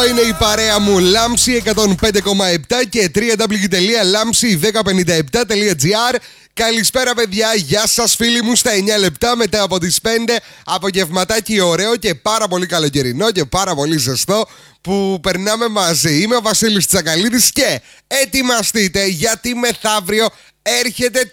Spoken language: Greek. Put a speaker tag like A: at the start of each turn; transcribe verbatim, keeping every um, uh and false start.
A: Εδώ είναι η παρέα μου Λάμψη εκατόν πέντε κόμμα επτά και double-u double-u double-u τελεία λάμψη χίλια πενήντα επτά τελεία τζι άρ. Καλησπέρα παιδιά, γεια σας φίλοι μου στα εννιά λεπτά μετά από τις πέντε. Απογευματάκι ωραίο και πάρα πολύ καλοκαιρινό και πάρα πολύ ζεστό που περνάμε μαζί. Είμαι ο Βασίλης Τσακαλίδης και ετοιμαστείτε γιατί μεθαύριο έρχεται